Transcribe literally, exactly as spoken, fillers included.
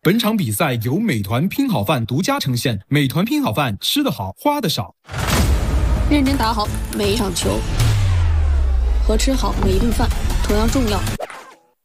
本场比赛由美团拼好饭独家呈现，美团拼好饭，吃得好，花得少。 认真打好每一场球，和吃好每一顿饭同样重要。